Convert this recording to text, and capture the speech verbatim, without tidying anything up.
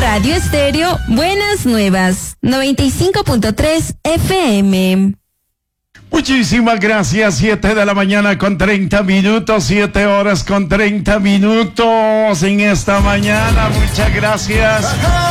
Radio Estéreo Buenas Nuevas, noventa y cinco punto tres F M. Muchísimas gracias. Siete de la mañana con treinta minutos, siete horas con treinta minutos en esta mañana. Muchas gracias.